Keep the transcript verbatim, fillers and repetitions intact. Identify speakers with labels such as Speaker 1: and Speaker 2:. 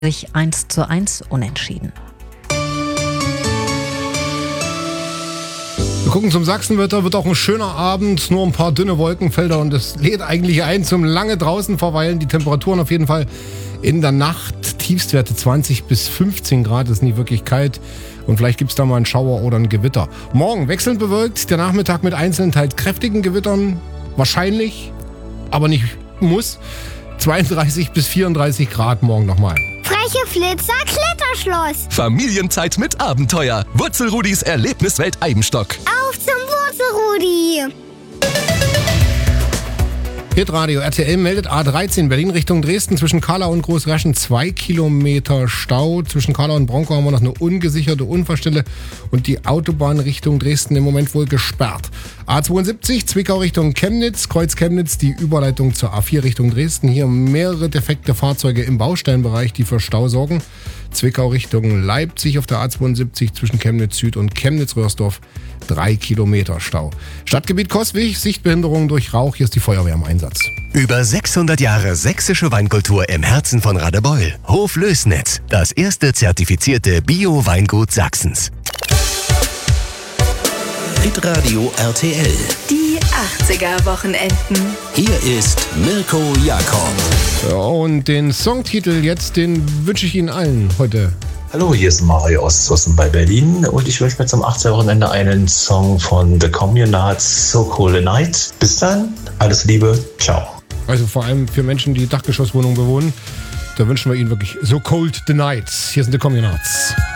Speaker 1: durch eins zu eins unentschieden.
Speaker 2: Wir gucken zum Sachsenwetter, wird auch ein schöner Abend, nur ein paar dünne Wolkenfelder und es lädt eigentlich ein zum lange draußen verweilen. Die Temperaturen auf jeden Fall in der Nacht, Tiefstwerte zwanzig bis fünfzehn Grad, ist nie wirklich kalt und vielleicht gibt es da mal einen Schauer oder ein Gewitter. Morgen wechselnd bewölkt, der Nachmittag mit einzelnen, teils kräftigen Gewittern, wahrscheinlich, aber nicht muss. zweiunddreißig bis vierunddreißig Grad morgen nochmal.
Speaker 3: Freche Flitzer, Kletterschloss.
Speaker 4: Familienzeit mit Abenteuer. Wurzelrudis Erlebniswelt Eibenstock.
Speaker 3: Auf zum Wurzelrudi.
Speaker 2: Hitradio R T L meldet A dreizehn Berlin Richtung Dresden zwischen Kahlau und Großraschen zwei Kilometer Stau. Zwischen Kahlau und Bronkow haben wir noch eine ungesicherte Unfallstelle und die Autobahn Richtung Dresden im Moment wohl gesperrt. A zweiundsiebzig Zwickau Richtung Chemnitz, Kreuz Chemnitz, die Überleitung zur A vier Richtung Dresden. Hier mehrere defekte Fahrzeuge im Bausteinbereich, die für Stau sorgen. Zwickau Richtung Leipzig auf der A zweiundsiebzig zwischen Chemnitz Süd und Chemnitz-Röhrsdorf drei Kilometer Stau. Stadtgebiet Coswig, Sichtbehinderung durch Rauch, hier ist die Feuerwehr im Einsatz.
Speaker 5: Über sechshundert Jahre sächsische Weinkultur im Herzen von Radebeul. Hof Lößnitz, das erste zertifizierte Bio-Weingut Sachsens.
Speaker 6: Hitradio R T L.
Speaker 7: Die achtziger-Wochenenden.
Speaker 6: Hier ist Mirko Jakob.
Speaker 2: Ja, und den Songtitel jetzt, den wünsche ich Ihnen allen heute.
Speaker 8: Hallo, hier ist Mario aus Zossen bei Berlin und ich wünsche mir zum achtziger-Wochenende einen Song von The Communards, So Cold a Night. Bis dann, alles Liebe, ciao.
Speaker 2: Also vor allem für Menschen, die Dachgeschosswohnungen bewohnen, da wünschen wir Ihnen wirklich So Cold the Night. Hier sind The Communards.